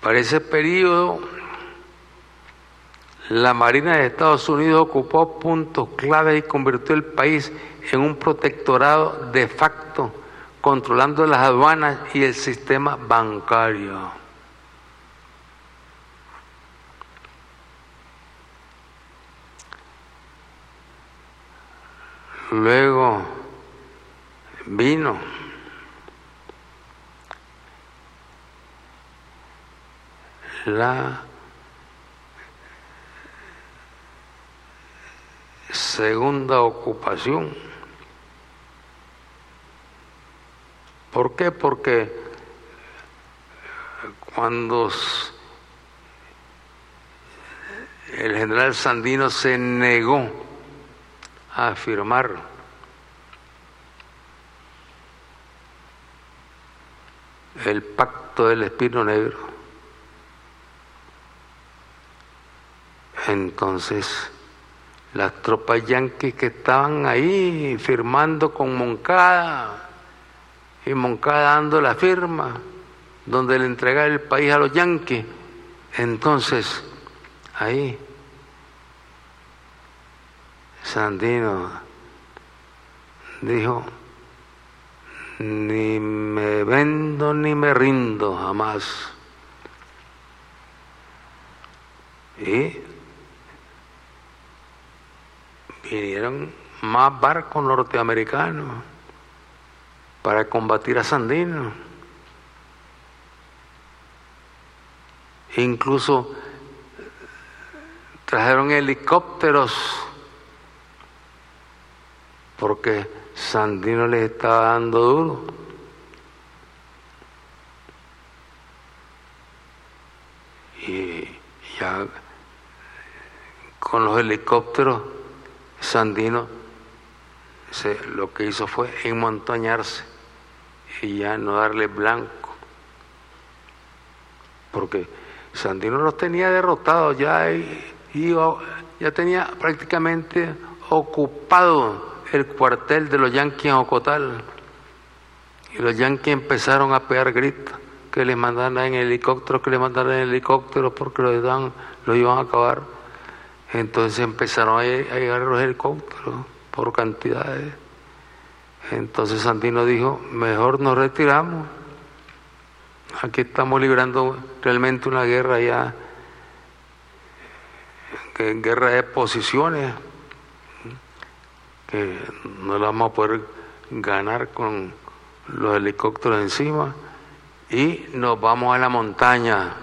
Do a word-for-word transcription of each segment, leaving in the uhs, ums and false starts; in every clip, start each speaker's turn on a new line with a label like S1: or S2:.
S1: Para ese periodo, la Marina de Estados Unidos ocupó puntos clave y convirtió el país en un protectorado de facto, controlando las aduanas y el sistema bancario. Luego vino la segunda ocupación. ¿Por qué? Porque cuando el general Sandino se negó a firmar el pacto del Espino Negro, entonces las tropas yanquis que estaban ahí firmando con Moncada y Moncada dando la firma donde le entregaba el país a los yanquis, entonces ahí Sandino dijo: ni me vendo ni me rindo jamás. Y vinieron más barcos norteamericanos para combatir a Sandino. Incluso trajeron helicópteros porque Sandino les estaba dando duro. Y ya con los helicópteros Sandino se, lo que hizo fue enmontañarse y ya no darle blanco, porque Sandino los tenía derrotados ya y, y ya tenía prácticamente ocupado el cuartel de los yanquis en Ocotal, y los yanquis empezaron a pegar gritos que les mandaran en helicóptero, que les mandaran en helicóptero porque los, dan, los iban a acabar. Entonces empezaron a llegar los helicópteros por cantidades. Entonces Sandino dijo: mejor nos retiramos, aquí estamos librando realmente una guerra ya, que guerra de posiciones, que no la vamos a poder ganar con los helicópteros encima, y nos vamos a la montaña,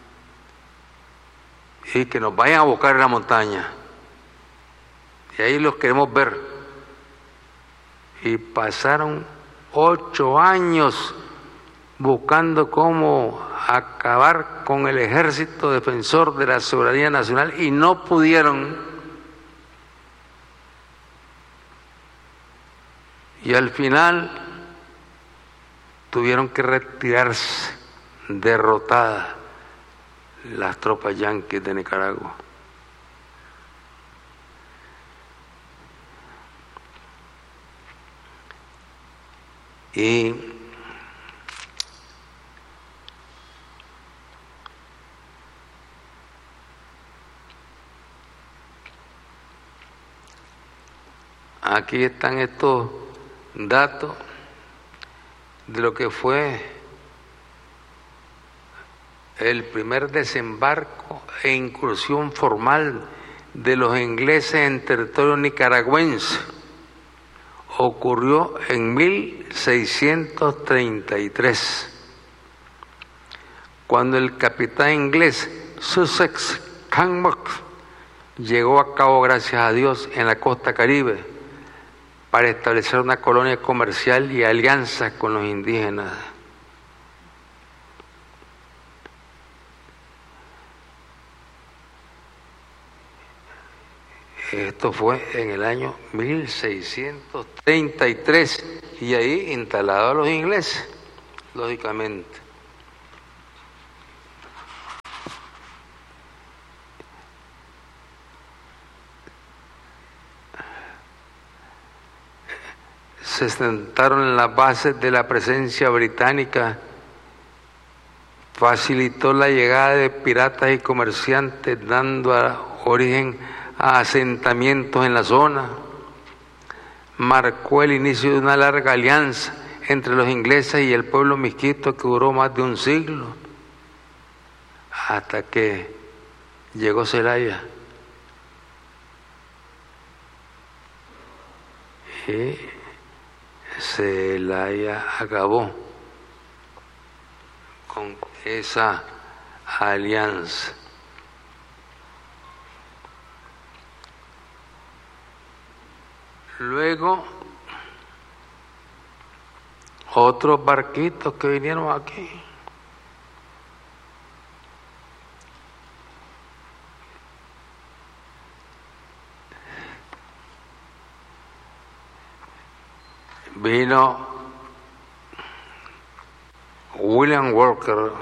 S1: y que nos vayan a buscar en la montaña, y ahí los queremos ver. Y pasaron ocho años buscando cómo acabar con el ejército defensor de la soberanía nacional y no pudieron. Y al final tuvieron que retirarse derrotadas las tropas yanquis de Nicaragua. Y aquí están estos datos de lo que fue el primer desembarco e incursión formal de los ingleses en territorio nicaragüense. Ocurrió en mil seiscientos treinta y tres, cuando el capitán inglés Sussex Canmock llegó a Cabo Gracias a Dios en la costa caribe para establecer una colonia comercial y alianzas con los indígenas. Esto fue en el año mil seiscientos treinta y tres y ahí instalados los ingleses, lógicamente. Se sentaron en las bases de la presencia británica facilitó la llegada de piratas y comerciantes, dando a, origen a asentamientos en la zona. Marcó el inicio de una larga alianza entre los ingleses y el pueblo misquito que duró más de un siglo, hasta que llegó Zelaya. Y Zelaya acabó con esa alianza. Luego, otros barquitos que vinieron aquí. Vino William Walker,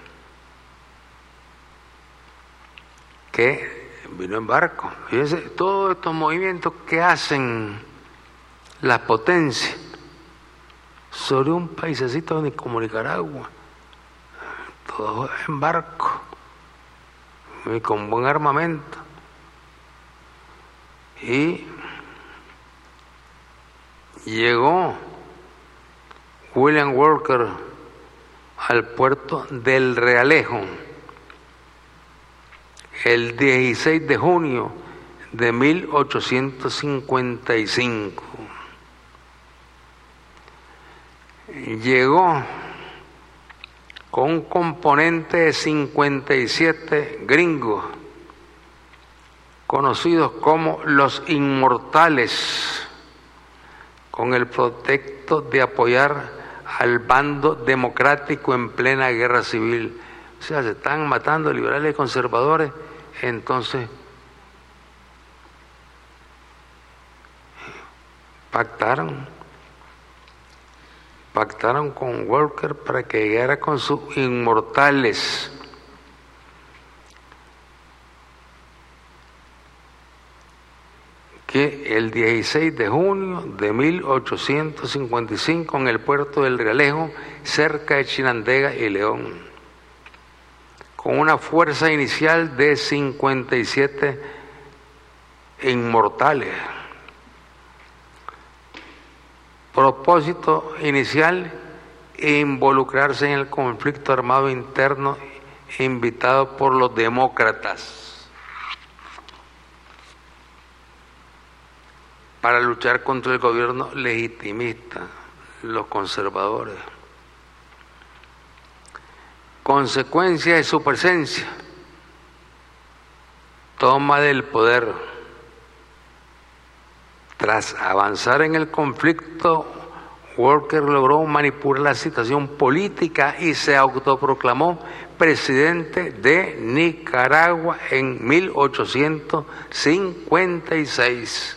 S1: que vino en barco. Fíjense, todos estos movimientos que hacen las potencias sobre un paisecito como Nicaragua, todo en barco y con buen armamento. Y llegó William Walker al puerto del Realejo el dieciséis de junio de mil ochocientos cincuenta y cinco. Llegó con un componente de cincuenta y siete gringos, conocidos como los Inmortales, con el pretexto de apoyar al bando democrático en plena guerra civil. O sea, se están matando liberales y conservadores, entonces pactaron. Pactaron con Walker para que llegara con sus Inmortales. Que el dieciséis de junio de mil ochocientos cincuenta y cinco en el puerto del Realejo, cerca de Chinandega y León, con una fuerza inicial de cincuenta y siete Inmortales. Propósito inicial: involucrarse en el conflicto armado interno invitado por los demócratas para luchar contra el gobierno legitimista, los conservadores. Consecuencia de su presencia: toma del poder. Tras avanzar en el conflicto, Walker logró manipular la situación política y se autoproclamó presidente de Nicaragua en mil ochocientos cincuenta y seis.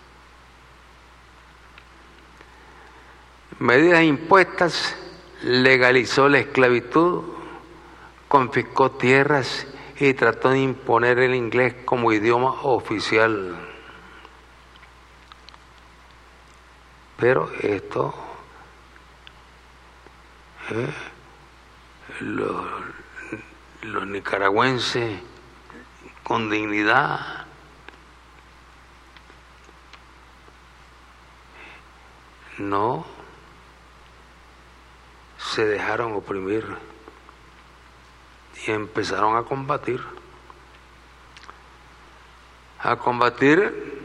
S1: Medidas impuestas: legalizó la esclavitud, confiscó tierras y trató de imponer el inglés como idioma oficial. Pero esto, eh, los, los nicaragüenses con dignidad no se dejaron oprimir y empezaron a combatir, a combatir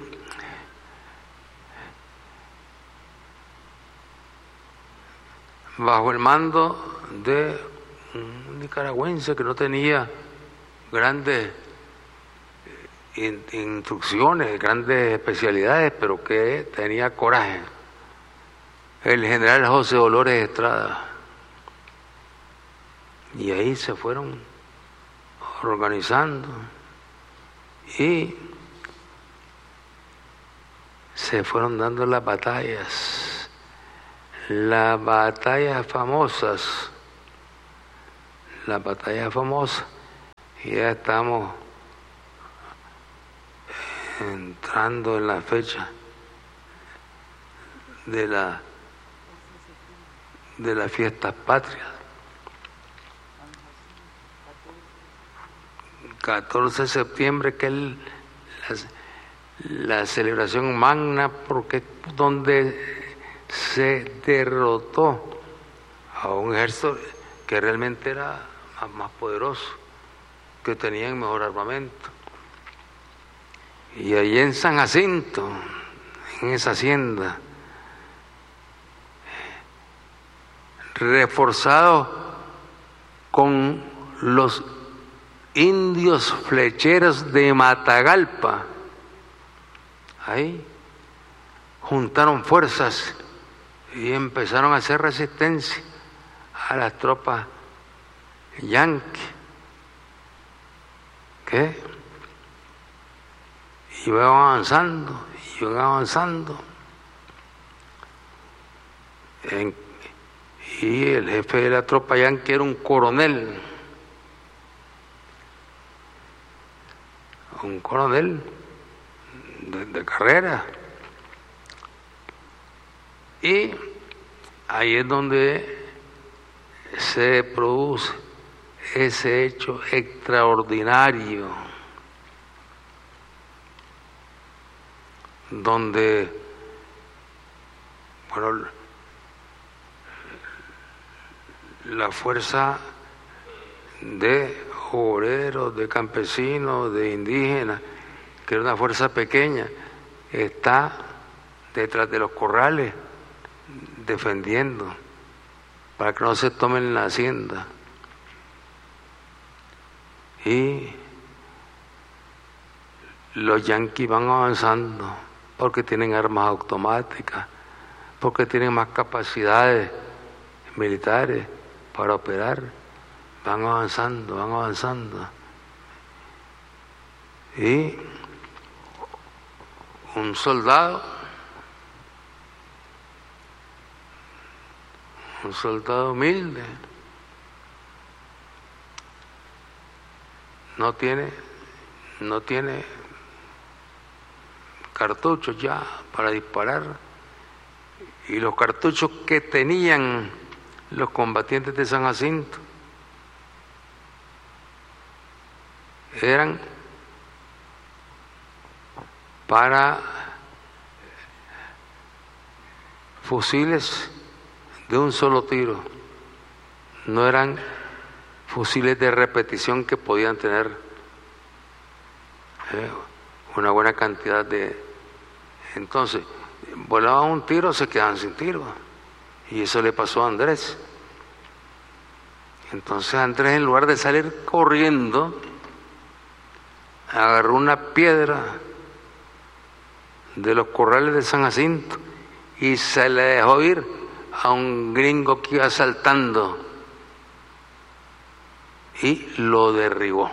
S1: bajo el mando de un nicaragüense que no tenía grandes in- instrucciones, grandes especialidades, pero que tenía coraje, el general José Dolores Estrada. Y ahí se fueron organizando y se fueron dando las batallas. Las batallas famosas, las batallas famosas, y ya estamos entrando en la fecha de la de las fiestas patrias. catorce de septiembre, que es la, la celebración magna, porque es donde se derrotó a un ejército que realmente era más, más poderoso, que tenían mejor armamento. Y allí en San Jacinto, en esa hacienda, reforzado con los indios flecheros de Matagalpa, ahí juntaron fuerzas y empezaron a hacer resistencia a las tropas yanquis, que iban avanzando, iban avanzando, en, y el jefe de la tropa yanqui era un coronel, un coronel de, de carrera, y ahí es donde se produce ese hecho extraordinario, donde, bueno, la fuerza de obreros, de campesinos, de indígenas, que era una fuerza pequeña, está detrás de los corrales defendiendo para que no se tomen la hacienda. Y los yanquis van avanzando porque tienen armas automáticas, porque tienen más capacidades militares para operar. Van avanzando, van avanzando. Y un soldado, un soldado humilde, no tiene, no tiene cartuchos ya para disparar, y los cartuchos que tenían los combatientes de San Jacinto eran para fusiles de un solo tiro, no eran fusiles de repetición que podían tener eh, una buena cantidad de... Entonces, volaban un tiro, se quedaban sin tiro, y eso le pasó a Andrés. Entonces Andrés, en lugar de salir corriendo, agarró una piedra de los corrales de San Jacinto y se le dejó ir a un gringo que iba saltando y lo derribó.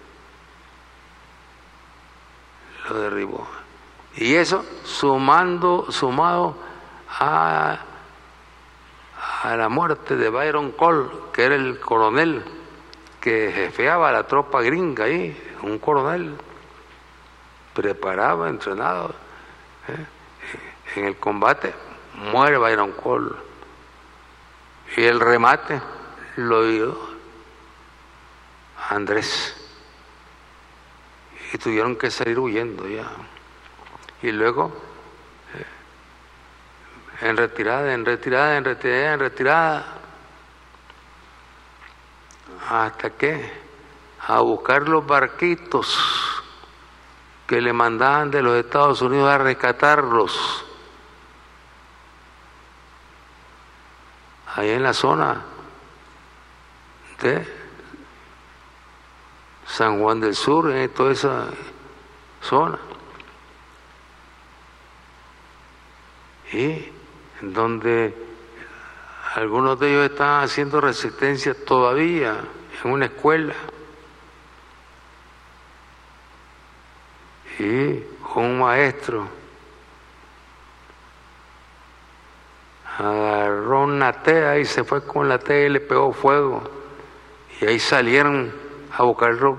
S1: Lo derribó. Y eso sumando, sumado a, a la muerte de Byron Cole, que era el coronel que jefeaba la tropa gringa ahí, un coronel preparado, entrenado ¿eh? en el combate, muere Byron Cole, y el remate lo dio Andrés, y tuvieron que salir huyendo ya, y luego eh, en retirada, en retirada, en retirada, en retirada, hasta que a buscar los barquitos que le mandaban de los Estados Unidos a rescatarlos ahí en la zona de San Juan del Sur, en toda esa zona, y donde algunos de ellos están haciendo resistencia todavía en una escuela, y un maestro agarró una tea y se fue con la tea y le pegó fuego, y ahí salieron a buscarlo